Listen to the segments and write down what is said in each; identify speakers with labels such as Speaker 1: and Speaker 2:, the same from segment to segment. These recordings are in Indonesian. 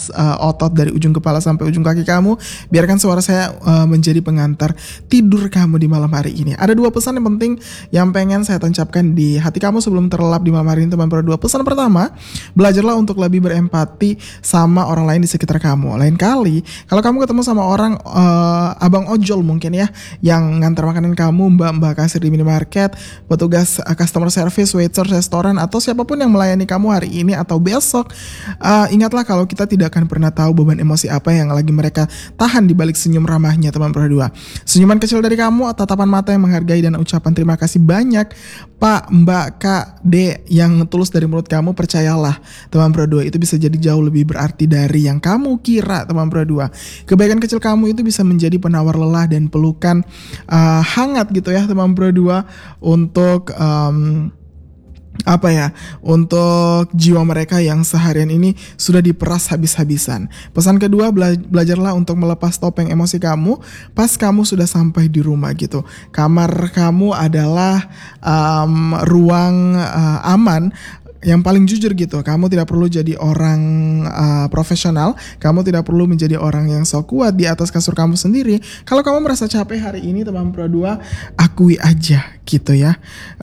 Speaker 1: lepas otot dari ujung kepala sampai ujung kaki kamu. Biarkan suara saya menjadi pengantar tidur kamu di malam hari ini. Ada 2 pesan yang penting yang pengen saya tancapkan di hati kamu sebelum terlelap di malam hari ini, teman Pro 2. Pesan pertama, belajarlah untuk lebih berempati sama orang lain di sekitar kamu. Lain kali kalau kamu ketemu sama orang abang ojol mungkin ya, yang ngantar makanan kamu, mbak-mbak kasir di minimarket, petugas customer service, waiter restoran, atau siapapun yang melayani kamu hari ini atau besok, ingatlah kalau kita tidak akan pernah tahu beban emosi apa yang lagi mereka tahan di balik senyum ramahnya, teman Pro 2. Senyuman kecil dari kamu, tatapan mata yang menghargai, dan ucapan terima kasih banyak Pak, Mbak, Kak, Dek yang tulus dari mulut kamu, percayalah teman Pro 2, itu bisa jadi jauh lebih berarti dari yang kamu kira, teman Pro 2. Kebaikan kecil kamu itu bisa menjadi penawar lelah dan pelukan hangat gitu ya, teman Pro 2, untuk untuk jiwa mereka yang seharian ini sudah diperas habis-habisan. Pesan kedua, belajarlah untuk melepas topeng emosi kamu pas kamu sudah sampai di rumah gitu. Kamar kamu adalah ruang aman yang paling jujur gitu. Kamu tidak perlu jadi orang profesional. Kamu tidak perlu menjadi orang yang sok kuat di atas kasur kamu sendiri. Kalau kamu merasa capek hari ini, teman Pro 2, akui aja gitu ya.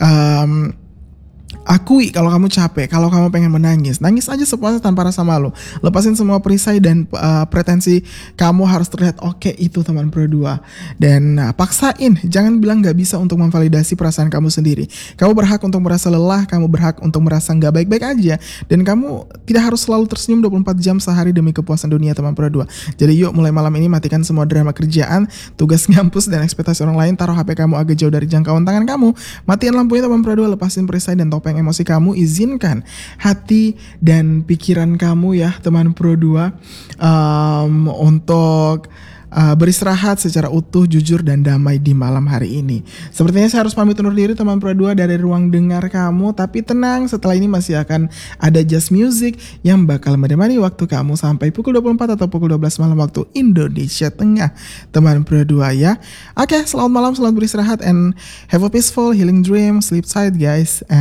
Speaker 1: Akui kalau kamu capek, kalau kamu pengen menangis, nangis aja sepuasnya tanpa rasa malu. Lepasin semua perisai dan pretensi kamu harus terlihat oke itu, teman Pro 2. Dan paksain, jangan bilang gak bisa untuk memvalidasi perasaan kamu sendiri. Kamu berhak untuk merasa lelah, kamu berhak untuk merasa gak baik-baik aja. Dan kamu tidak harus selalu tersenyum 24 jam sehari demi kepuasan dunia, teman Pro 2. Jadi yuk, mulai malam ini matikan semua drama kerjaan, tugas ngampus, dan ekspektasi orang lain. Taruh HP kamu agak jauh dari jangkauan tangan kamu. Matiin lampunya, teman Pro 2, lepasin perisai dan topeng emosi kamu. Izinkan hati dan pikiran kamu ya, teman Pro 2, untuk beristirahat secara utuh, jujur, dan damai di malam hari ini. Sepertinya saya harus pamit undur diri, teman Pro 2, dari ruang dengar kamu. Tapi tenang, setelah ini masih akan ada Just Music yang bakal menemani waktu kamu sampai pukul 24 atau pukul 12 malam waktu Indonesia Tengah, teman Pro 2 ya. Oke, selamat malam, selamat beristirahat, and have a peaceful healing dream, sleep tight guys.